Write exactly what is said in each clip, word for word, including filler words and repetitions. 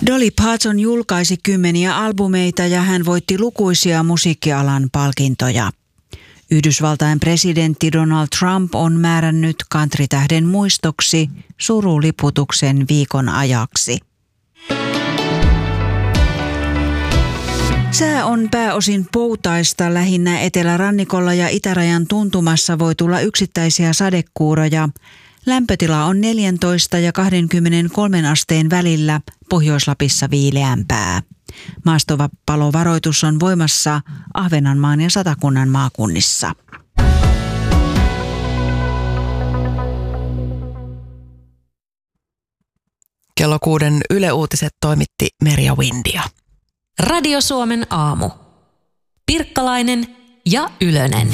Dolly Parton julkaisi kymmeniä albumeita ja hän voitti lukuisia musiikkialan palkintoja. Yhdysvaltain presidentti Donald Trump on määrännyt countrytähden muistoksi suruliputuksen viikon ajaksi. Sää on pääosin poutaista, lähinnä etelärannikolla ja itärajan tuntumassa voi tulla yksittäisiä sadekuuroja. Lämpötila on neljätoista ja kaksikymmentäkolme asteen välillä, Pohjois-Lapissa viileämpää. Maastopalovaroitus on voimassa Ahvenanmaan ja Satakunnan maakunnissa. Kello kuuden Yle Uutiset toimitti Merja Windia. Radio Suomen aamu. Pirkkalainen ja Ylönen.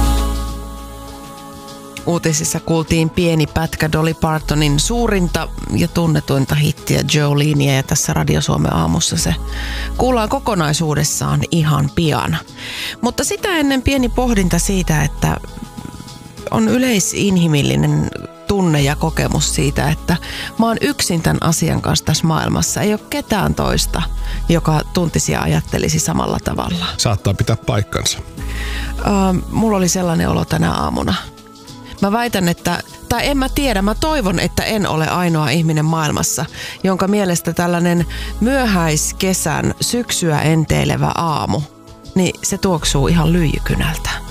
Uutisissa kuultiin pieni pätkä Dolly Partonin suurinta ja tunnetuinta hittiä Joleneä, ja tässä Radio Suomen aamussa se kuullaan kokonaisuudessaan ihan pian. Mutta sitä ennen pieni pohdinta siitä, että on yleisinhimillinen tunne ja kokemus siitä, että mä oon yksin tämän asian kanssa tässä maailmassa. Ei ole ketään toista, joka tuntisi ja ajattelisi samalla tavalla. Saattaa pitää paikkansa. Uh, mulla oli sellainen olo tänä aamuna. Mä väitän, että, tai en mä tiedä, mä toivon, että en ole ainoa ihminen maailmassa, jonka mielestä tällainen myöhäiskesän syksyä enteilevä aamu, niin se tuoksuu ihan lyijykynältä.